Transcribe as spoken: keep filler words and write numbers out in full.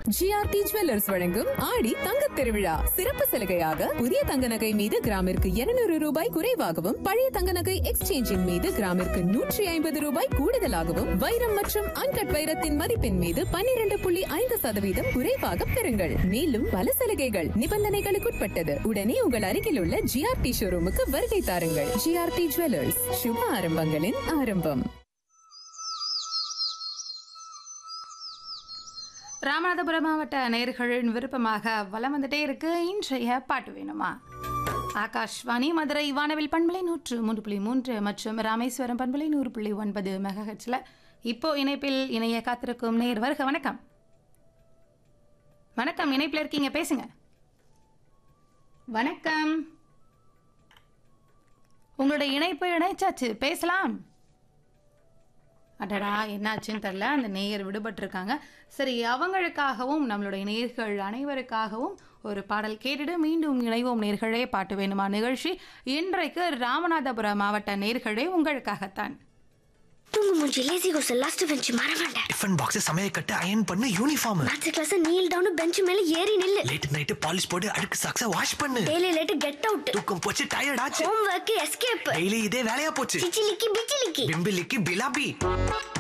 GRT jewellers வழங்கும் ஆடி தங்க திருவிழா சிறப்பு சலுகையாக புதிய தங்க நகை மீது கிராமிற்கு இருநூறு ரூபாய் குறைவாகவும் பழைய தங்க நகை எக்ஸ்சேஞ்சின் மீது கிராமிற்கு நூற்றி ஐம்பது ரூபாய் கூடுதலாகவும் வைரம் மற்றும் அன்கட் வைரத்தின் மதிப்பின் மீது பன்னிரண்டு புள்ளி ஐந்து சதவீதம் குறைவாக பெறுங்கள். மேலும் பல சலுகைகள் நிபந்தனைகளுக்குட்பட்டது. உடனே உங்கள் அருகில் உள்ள ஜிஆர்டி ஷோரூமுக்கு வருகை தாருங்கள். ஜிஆர்டி ஜுவல்லர்ஸ், சுப ஆரம்பங்களின் ஆரம்பம். ராமநாதபுரம் மாவட்ட நேயர்களின் விருப்பமாக வலம் வந்துட்டே இருக்கு இன்றைய பாட்டு வேணுமா. ஆகாஷ்வாணி மதுரை வானவில் பண்பலை நூற்று மூன்று புள்ளி மூன்று மற்றும் ராமேஸ்வரம் பண்பலை நூறு புள்ளி ஒன்பது மெகாஹெட்ஸ்ல இப்போ இணைப்பில் இணைய காத்திருக்கும் நேயர் வருக. வணக்கம். வணக்கம், இணைப்பில் இருக்கீங்க, பேசுங்க. வணக்கம், உங்களுடைய இணைப்பு இணைச்சாச்சு, பேசலாம். அடடா, என்னாச்சுன்னு தெரில, அந்த நேயர் விடுபட்டிருக்காங்க. சரி, அவங்களுக்காகவும் நம்மளுடைய நேயர்கள் அனைவருக்காகவும் ஒரு பாடல் கேட்டுட்டு மீண்டும் இணைவோம். நேயர்களே, பாட்டு வேணுமா நிகழ்ச்சி இன்றைக்கு ராமநாதபுரம் மாவட்ட நேயர்களே உங்களுக்காகத்தான். தூங்கு மூஞ்சி லேசி கோஸ் லாஸ்ட் பெஞ்ச் மறவாண்ட டிஃபன் பாக்ஸ் சமைய கட்டு அயன் பண்ணு uniform maths class kneel down bench மேல ஏறி நில்லு லேட் நைட் பாலிஷ் போட்டு அழுக்கு சாக்ஸ வாஷ் பண்ணு டெய்லி லேட் கெட் அவுட் தூக்கம் போச்சு டயர்ட் ஆச்சு ஹோம் வொர்க் எஸ்கேப் டெய்லி இதே வேலையா போச்சு சிச்சிலிக்கி பிச்சிலிக்கி பிம்பிலிக்கி பிலாபி